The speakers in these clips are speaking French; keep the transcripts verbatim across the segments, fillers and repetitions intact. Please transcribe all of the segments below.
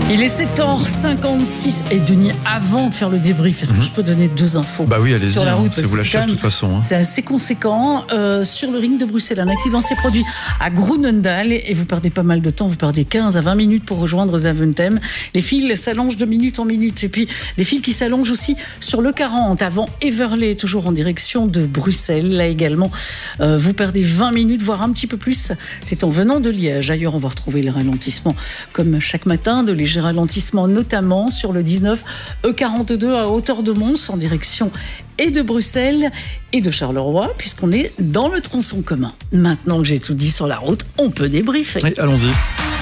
Il est sept heures cinquante-six. Et Denis, avant de faire le débrief, est-ce que mmh. je peux donner deux infos? Bah oui, allez-y, sur la route, hein, c'est vous la chef de toute façon. Hein. C'est assez conséquent. Euh, sur le ring de Bruxelles, un accident s'est produit à Groenendaal et vous perdez pas mal de temps. Vous perdez quinze à vingt minutes pour rejoindre Zaventem. Les fils s'allongent de minute en minute. Et puis, des fils qui s'allongent aussi sur le quarante avant Heverlee, toujours en direction de Bruxelles. Là également, euh, vous perdez vingt minutes, voire un petit peu plus. C'est en venant de Liège. Ailleurs, on va retrouver les ralentissements comme chaque matin, de légers ralentissements, notamment sur le dix-neuf E quarante-deux à hauteur de Mons en direction et de Bruxelles et de Charleroi, puisqu'on est dans le tronçon commun. Maintenant que j'ai tout dit sur la route, on peut débriefer. Oui, allons-y.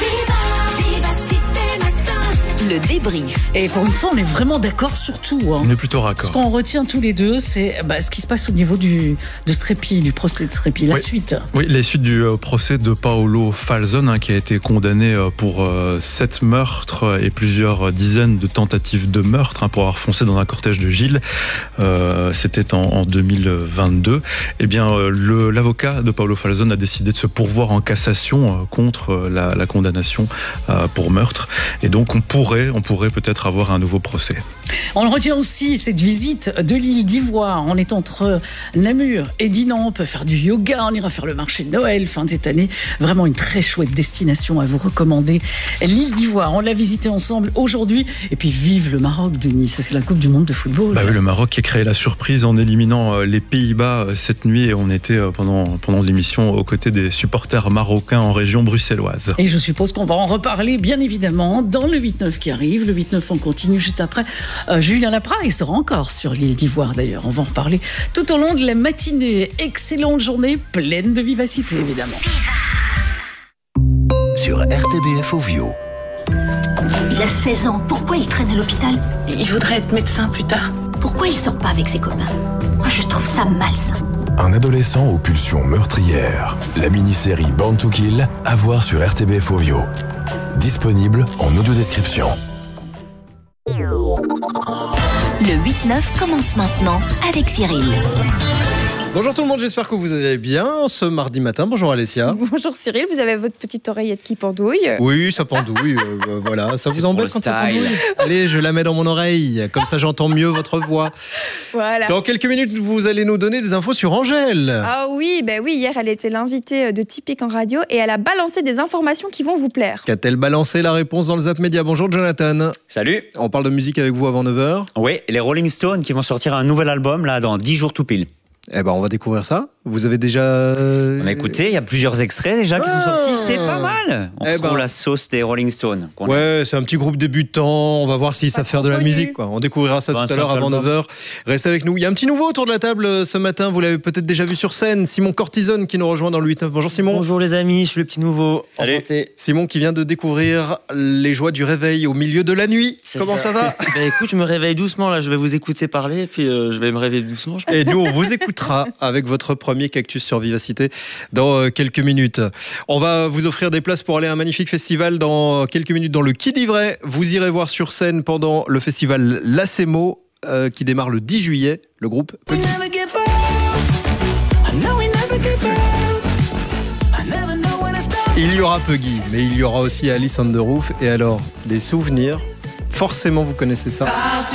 Le débrief. Et pour une fois, on est vraiment d'accord sur tout. Hein. On est plutôt raccord. Ce qu'on retient tous les deux, c'est bah, ce qui se passe au niveau du, de Strepi, du procès de Strepi, la oui. suite. Oui, les suites du euh, procès de Paolo Falzon, hein, qui a été condamné euh, pour euh, sept meurtres et plusieurs dizaines de tentatives de meurtre hein, pour avoir foncé dans un cortège de Gilles. Euh, c'était en, en deux mille vingt-deux. Eh bien, euh, le, l'avocat de Paolo Falzon a décidé de se pourvoir en cassation euh, contre euh, la, la condamnation euh, pour meurtre. Et donc, on pourrait on pourrait peut-être avoir un nouveau procès. On le retient aussi, cette visite de l'île d'Ivoire. On est entre Namur et Dinan. On peut faire du yoga, on ira faire le marché de Noël fin de cette année. Vraiment une très chouette destination à vous recommander. L'île d'Ivoire, on l'a visité ensemble aujourd'hui. Et puis vive le Maroc, Denis. Ça, c'est la Coupe du Monde de football. Bah oui, le Maroc qui a créé la surprise en éliminant les Pays-Bas cette nuit. Et on était pendant, pendant l'émission aux côtés des supporters marocains en région bruxelloise. Et je suppose qu'on va en reparler, bien évidemment, dans le huit neuf qui arrive. Le huit neuf, on continue juste après. Euh, Julien Lapra, il sera encore sur l'île d'Ivoire d'ailleurs. On va en reparler tout au long de la matinée. Excellente journée, pleine de vivacité évidemment. Sur R T B F Ovio. Il a seize ans, pourquoi il traîne à l'hôpital? Il voudrait être médecin plus tard. Pourquoi il sort pas avec ses copains? Moi je trouve ça malsain. Un adolescent aux pulsions meurtrières. La mini-série Born to Kill, à voir sur R T B F Ovio. Disponible en audio-description. Le huit neuf commence maintenant avec Cyril. Bonjour tout le monde, j'espère que vous allez bien ce mardi matin. Bonjour Alessia. Bonjour Cyril, vous avez votre petite oreillette qui pendouille. Oui, ça pendouille, euh, voilà. Ça vous embête quand ça pendouille? Allez, je la mets dans mon oreille, comme ça j'entends mieux votre voix. Voilà. Dans quelques minutes, vous allez nous donner des infos sur Angèle. Ah oui, ben oui, hier elle était l'invitée de Typique en radio et elle a balancé des informations qui vont vous plaire. Qu'a-t-elle balancé? La réponse dans le Zap Média. Bonjour Jonathan. Salut. On parle de musique avec vous avant neuf heures. Oui, les Rolling Stones qui vont sortir un nouvel album là dans dix jours tout pile. Eh ben, on va découvrir ça. Vous avez déjà... On a écouté, il y a plusieurs extraits déjà qui ah sont sortis, c'est pas mal. On eh retrouve ben... la sauce des Rolling Stones. Ouais, c'est un petit groupe débutant, on va voir s'ils savent faire de la connu. musique. Quoi. On découvrira ça ben, tout à l'heure avant neuf heures. Restez avec nous. Il y a un petit nouveau autour de la table ce matin, vous l'avez peut-être déjà vu sur scène. Simon Cortisone qui nous rejoint dans le huit neuf. Bonjour Simon. Bonjour les amis, je suis le petit nouveau. Allez. Simon qui vient de découvrir les joies du réveil au milieu de la nuit. C'est Comment ça, ça va? Bah écoute, je me réveille doucement là, je vais vous écouter parler et puis euh, je vais me réveiller doucement. Je et nous, on vous écoutera avec votre premier Cactus sur Vivacité dans quelques minutes. On va vous offrir des places pour aller à un magnifique festival dans quelques minutes dans le Quai d'Ivray. Vous irez voir sur scène pendant le festival Lacemo euh, qui démarre le dix juillet, le groupe Puggy. Il y aura Puggy, mais il y aura aussi Alice on the Roof. Et alors, les souvenirs, forcément vous connaissez ça.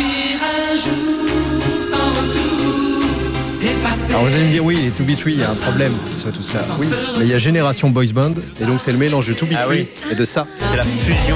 Alors vous allez me dire oui, les To Be Tree, il y a un problème sur tout cela. Oui, mais il y a Génération Boys Band et donc c'est le mélange de To Be Tree ah oui. et de ça. C'est la fusion.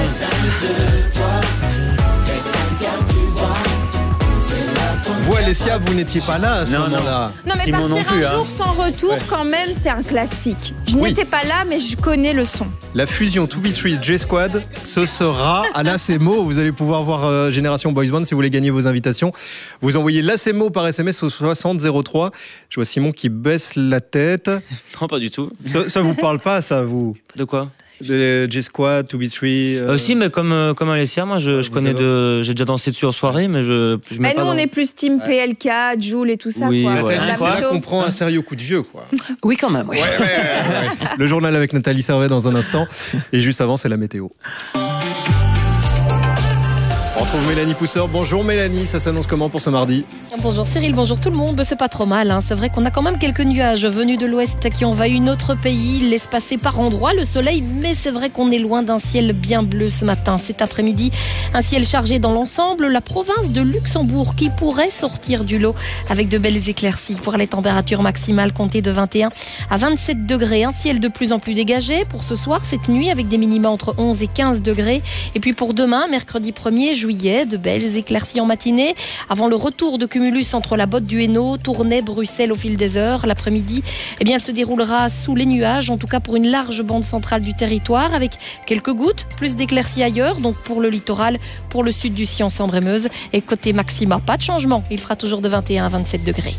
Vous Alessia, vous n'étiez pas là à ce non, moment-là. Non, mais Simon partir non plus, un hein. jour sans retour ouais. quand même, c'est un classique. Je oui. n'étais pas là, mais je connais le son. La fusion To Be Tree J-Squad, ce sera à l'Acemo. Vous allez pouvoir voir euh, Génération Boys Band si vous voulez gagner vos invitations. Vous envoyez l'Acemo par S M S au soixante zéro trois. Je vois Simon qui baisse la tête. Non, pas du tout. Ça, ça vous parle pas, ça, vous? De quoi? De J-Squad, To Be Tree. Euh... Aussi, mais comme, euh, comme Alessia, moi je, je connais de. J'ai déjà dansé dessus en soirée, mais je. je mais nous, dans... on est plus team P L K, Joule et tout ça. Oui, quoi. ouais. C'est là qu'on prend un sérieux coup de vieux, quoi. Oui, quand même. Oui. Ouais, ouais, ouais, ouais. Le journal avec Nathalie Servet dans un instant. Et juste avant, c'est la météo. On retrouve Mélanie Pousseur. Bonjour Mélanie, ça s'annonce comment pour ce mardi ? Bonjour Cyril, bonjour tout le monde. C'est pas trop mal, hein. C'est vrai qu'on a quand même quelques nuages venus de l'ouest qui envahissent notre pays, laissent passer par endroits le soleil, mais c'est vrai qu'on est loin d'un ciel bien bleu ce matin. Cet après-midi, un ciel chargé dans l'ensemble, la province de Luxembourg qui pourrait sortir du lot avec de belles éclaircies. Pour les températures maximales comptées de vingt et un à vingt-sept degrés, un ciel de plus en plus dégagé pour ce soir, cette nuit avec des minima entre onze et quinze degrés. Et puis pour demain, mercredi premier juillet, de belles éclaircies en matinée avant le retour de cumulus entre la botte du Hainaut, Tournai, Bruxelles au fil des heures. L'après-midi, eh bien, elle se déroulera sous les nuages, en tout cas pour une large bande centrale du territoire avec quelques gouttes, plus d'éclaircies ailleurs, donc pour le littoral, pour le sud du Sion, Sambre et Meuse. Et côté maxima, pas de changement, il fera toujours de vingt et un à vingt-sept degrés.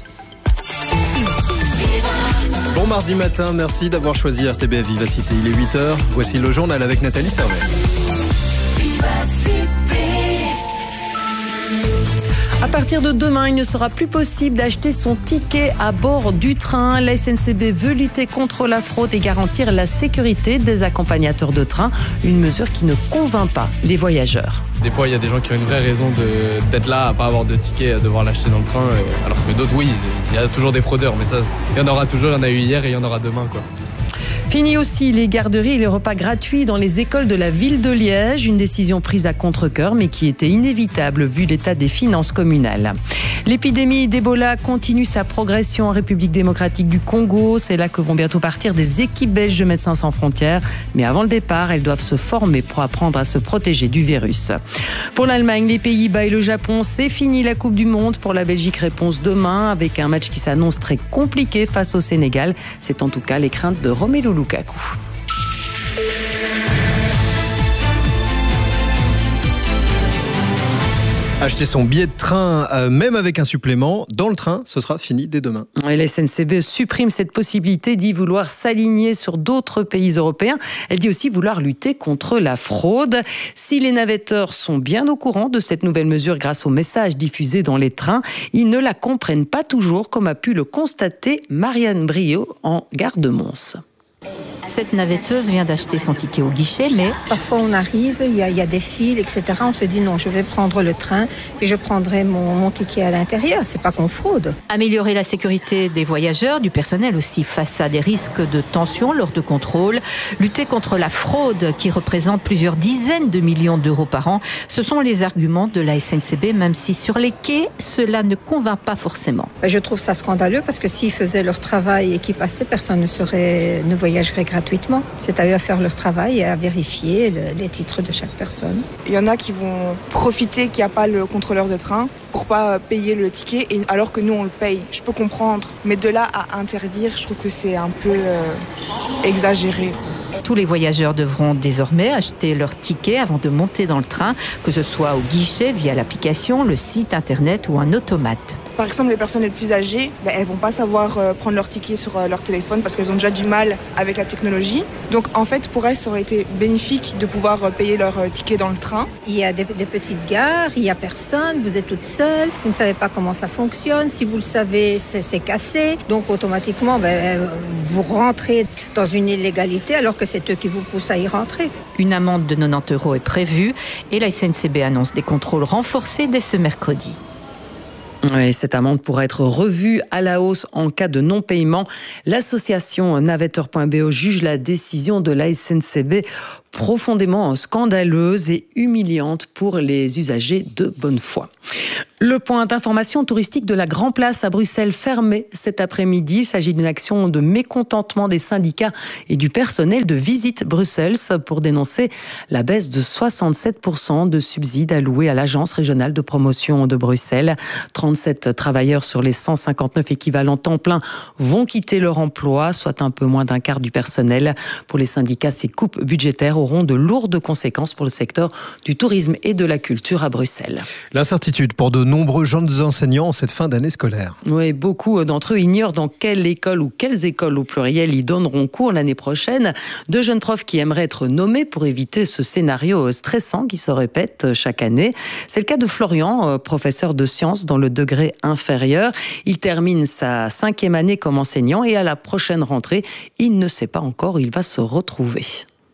Bon mardi matin, merci d'avoir choisi R T B F Vivacité. Il est huit heures, voici le journal avec Nathalie Servet. À partir de demain, il ne sera plus possible d'acheter son ticket à bord du train. La S N C B veut lutter contre la fraude et garantir la sécurité des accompagnateurs de train, une mesure qui ne convainc pas les voyageurs. Des fois, il y a des gens qui ont une vraie raison de, d'être là, à pas avoir de ticket, à devoir l'acheter dans le train, alors que d'autres, oui, il y a toujours des fraudeurs, mais ça, il y en aura toujours, il y en a eu hier et il y en aura demain, quoi. Fini aussi les garderies et les repas gratuits dans les écoles de la ville de Liège. Une décision prise à contre-cœur, mais qui était inévitable vu l'état des finances communales. L'épidémie d'Ebola continue sa progression en République démocratique du Congo. C'est là que vont bientôt partir des équipes belges de Médecins sans frontières. Mais avant le départ, elles doivent se former pour apprendre à se protéger du virus. Pour l'Allemagne, les Pays-Bas et le Japon, c'est fini la Coupe du Monde. Pour la Belgique, réponse demain avec un match qui s'annonce très compliqué face au Sénégal. C'est en tout cas les craintes de Romelu Lukaku. Acheter son billet de train, euh, même avec un supplément, dans le train, ce sera fini dès demain. Et la S N C B supprime cette possibilité, dit vouloir s'aligner sur d'autres pays européens. Elle dit aussi vouloir lutter contre la fraude. Si les navetteurs sont bien au courant de cette nouvelle mesure grâce aux messages diffusés dans les trains, ils ne la comprennent pas toujours, comme a pu le constater Marianne Brio en gare de Mons. Cette navetteuse vient d'acheter son ticket au guichet, mais... Parfois on arrive, il y, a, il y a des files, et cetera. On se dit non, je vais prendre le train et je prendrai mon, mon ticket à l'intérieur. C'est pas qu'on fraude. Améliorer la sécurité des voyageurs, du personnel aussi, face à des risques de tension lors de contrôles. Lutter contre la fraude qui représente plusieurs dizaines de millions d'euros par an. Ce sont les arguments de la S N C B, même si sur les quais, cela ne convainc pas forcément. Je trouve ça scandaleux parce que s'ils faisaient leur travail et qu'ils passaient, personne ne serait, ne voyagerait gratuitement. C'est à eux à faire leur travail et à vérifier le, les titres de chaque personne. Il y en a qui vont profiter qu'il n'y a pas le contrôleur de train pour pas payer le ticket et alors que nous on le paye. Je peux comprendre, mais de là à interdire, je trouve que c'est un peu euh, exagéré. Tous les voyageurs devront désormais acheter leur ticket avant de monter dans le train, que ce soit au guichet, via l'application, le site internet ou un automate. Par exemple, les personnes les plus âgées, ben, elles vont pas savoir euh, prendre leur ticket sur euh, leur téléphone parce qu'elles ont déjà du mal avec la technologie. Donc en fait, pour elles, ça aurait été bénéfique de pouvoir euh, payer leur euh, ticket dans le train. Il y a des, des petites gares, il y a personne, vous êtes toute seule, vous ne savez pas comment ça fonctionne. Si vous le savez, c'est, c'est cassé. Donc automatiquement, ben, vous rentrez dans une illégalité alors que c'est eux qui vous poussent à y rentrer. Une amende de quatre-vingt-dix euros est prévue et la S N C B annonce des contrôles renforcés dès ce mercredi. Oui, cette amende pourra être revue à la hausse en cas de non-paiement. L'association Navetteur point B O juge la décision de la S N C B profondément scandaleuse et humiliante pour les usagers de bonne foi. Le point d'information touristique de la Grand Place à Bruxelles fermé cet après-midi. Il s'agit d'une action de mécontentement des syndicats et du personnel de Visite Bruxelles pour dénoncer la baisse de soixante-sept pour cent de subsides alloués à l'Agence régionale de promotion de Bruxelles. trente-sept travailleurs sur les cent cinquante-neuf équivalents temps plein vont quitter leur emploi, soit un peu moins d'un quart du personnel. Pour les syndicats, ces coupes budgétaires auront de lourdes conséquences pour le secteur du tourisme et de la culture à Bruxelles. L'incertitude pour de nombreux jeunes enseignants en cette fin d'année scolaire. Oui, beaucoup d'entre eux ignorent dans quelle école ou quelles écoles au pluriel ils donneront cours l'année prochaine. Deux jeunes profs qui aimeraient être nommés pour éviter ce scénario stressant qui se répète chaque année. C'est le cas de Florian, professeur de sciences dans le degré inférieur. Il termine sa cinquième année comme enseignant et à la prochaine rentrée, il ne sait pas encore où il va se retrouver.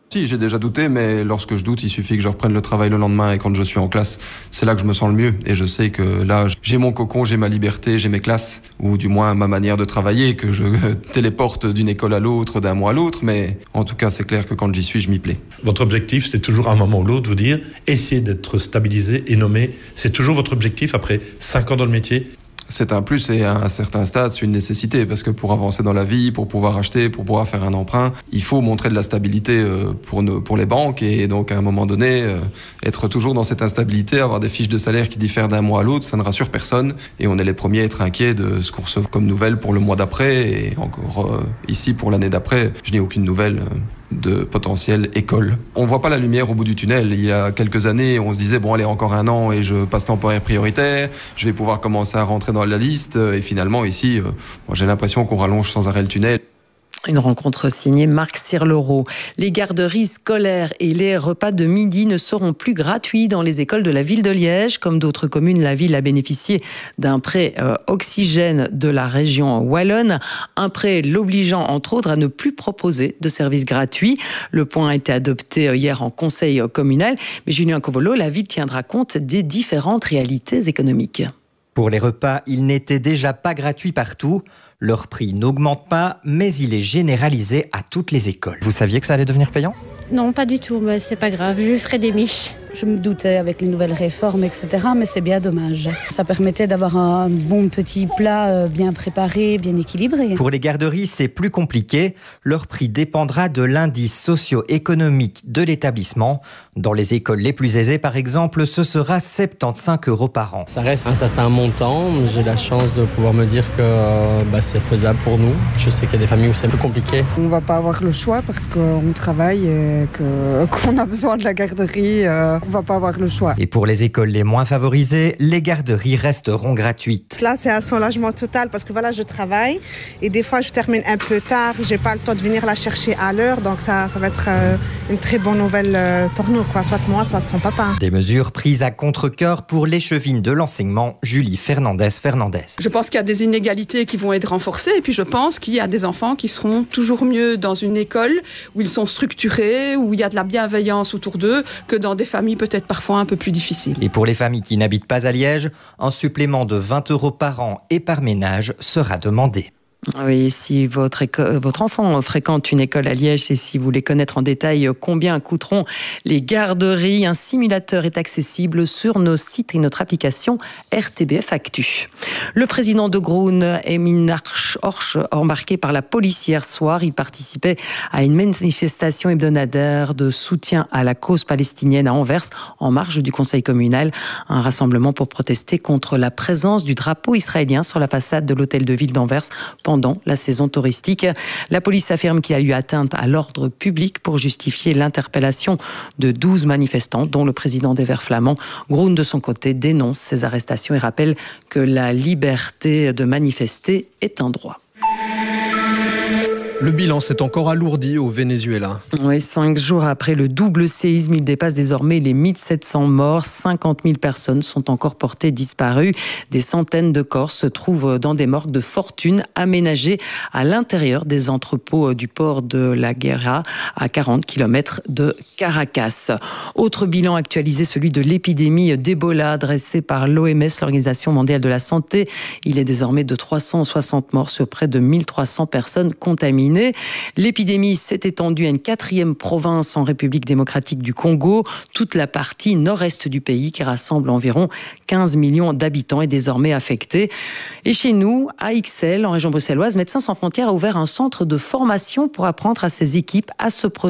Si, j'ai déjà douté, mais lorsque je doute, il suffit que je reprenne le travail le lendemain et quand je suis en classe, c'est là que je me sens le mieux. Et je sais que là, j'ai mon cocon, j'ai ma liberté, j'ai mes classes, ou du moins ma manière de travailler, que je téléporte d'une école à l'autre, d'un mois à l'autre, mais en tout cas, c'est clair que quand j'y suis, je m'y plais. Votre objectif, c'est toujours à un moment ou l'autre, vous dire, essayez d'être stabilisé et nommé. C'est toujours votre objectif après cinq ans dans le métier? C'est un plus et à un certain stade, c'est une nécessité parce que pour avancer dans la vie, pour pouvoir acheter, pour pouvoir faire un emprunt, il faut montrer de la stabilité pour, nos, pour les banques et donc à un moment donné, être toujours dans cette instabilité, avoir des fiches de salaire qui diffèrent d'un mois à l'autre, ça ne rassure personne et on est les premiers à être inquiets de ce qu'on reçoit comme nouvelles pour le mois d'après et encore ici pour l'année d'après, je n'ai aucune nouvelle de potentielle école. On voit pas la lumière au bout du tunnel. Il y a quelques années, on se disait bon allez encore un an et je passe temporaire prioritaire, je vais pouvoir commencer à rentrer dans la liste et finalement ici, euh, moi, j'ai l'impression qu'on rallonge sans arrêt le tunnel. Une rencontre signée Marc Cirlereau. Les garderies scolaires et les repas de midi ne seront plus gratuits dans les écoles de la ville de Liège. Comme d'autres communes, la ville a bénéficié d'un prêt euh, oxygène de la région wallonne. Un prêt l'obligeant, entre autres, à ne plus proposer de services gratuits. Le point a été adopté hier en conseil communal. Mais Julien Covolo, la ville tiendra compte des différentes réalités économiques. Pour les repas, ils n'étaient déjà pas gratuits partout. Leur prix n'augmente pas, mais il est généralisé à toutes les écoles. Vous saviez que ça allait devenir payant ? Non, pas du tout, mais c'est pas grave, je ferai des miches. Je me doutais avec les nouvelles réformes, et cetera, mais c'est bien dommage. Ça permettait d'avoir un bon petit plat bien préparé, bien équilibré. Pour les garderies, c'est plus compliqué. Leur prix dépendra de l'indice socio-économique de l'établissement. Dans les écoles les plus aisées, par exemple, ce sera soixante-quinze euros par an. Ça reste un certain montant. J'ai la chance de pouvoir me dire que bah, c'est faisable pour nous. Je sais qu'il y a des familles où c'est plus compliqué. On ne va pas avoir le choix parce qu'on travaille et que, qu'on a besoin de la garderie. Euh... On va pas avoir le choix. Et pour les écoles les moins favorisées, les garderies resteront gratuites. Là, c'est un soulagement total parce que voilà, je travaille et des fois, je termine un peu tard. J'ai pas le temps de venir la chercher à l'heure, donc ça, ça va être euh, une très bonne nouvelle euh, pour nous, quoi. Soit moi, soit son papa. Des mesures prises à contre-cœur pour l'échevine de l'enseignement, Julie Fernandez-Fernandez. Je pense qu'il y a des inégalités qui vont être renforcées et puis je pense qu'il y a des enfants qui seront toujours mieux dans une école où ils sont structurés, où il y a de la bienveillance autour d'eux que dans des familles peut-être parfois un peu plus difficile. Et pour les familles qui n'habitent pas à Liège, un supplément de vingt euros par an et par ménage sera demandé. Oui, si votre, éco- votre enfant fréquente une école à Liège et si vous voulez connaître en détail combien coûteront les garderies, un simulateur est accessible sur nos sites et notre application R T B F Actu. Le président de Groen, Emin Horsch, embarqué par la police hier soir, il participait à une manifestation hebdomadaire de soutien à la cause palestinienne à Anvers, en marge du conseil communal. Un rassemblement pour protester contre la présence du drapeau israélien sur la façade de l'hôtel de ville d'Anvers pendant la saison touristique. La police affirme qu'il y a eu atteinte à l'ordre public pour justifier l'interpellation de douze manifestants, dont le président des Verts flamands. Groen, de son côté, dénonce ces arrestations et rappelle que la liberté de manifester est un droit. Le bilan s'est encore alourdi au Venezuela. Oui, cinq jours après le double séisme, il dépasse désormais les mille sept cents morts. cinquante mille personnes sont encore portées disparues. Des centaines de corps se trouvent dans des morgues de fortune aménagées à l'intérieur des entrepôts du port de La Guerra, à quarante kilomètres de Caracas. Autre bilan actualisé, celui de l'épidémie d'Ebola dressé par l'O M S, l'Organisation mondiale de la santé. Il est désormais de trois cent soixante morts sur près de mille trois cents personnes contaminées. L'épidémie s'est étendue à une quatrième province en République démocratique du Congo. Toute la partie nord-est du pays, qui rassemble environ quinze millions d'habitants, est désormais affectée. Et chez nous, à Ixelles, en région bruxelloise, Médecins sans frontières a ouvert un centre de formation pour apprendre à ses équipes à se protéger